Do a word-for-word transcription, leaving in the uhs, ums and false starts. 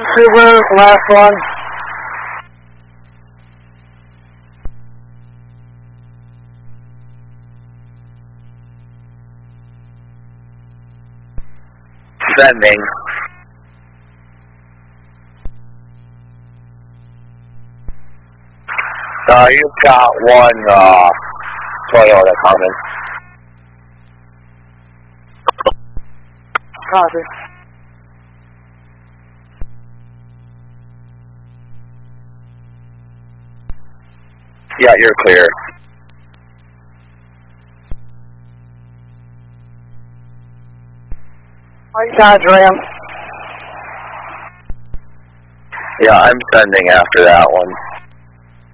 Subaru, last one. Sending. Uh, you've got one uh, Toyota coming. Copy. Yeah, you're clear. White Dodge Ram. Yeah, I'm sending after that one.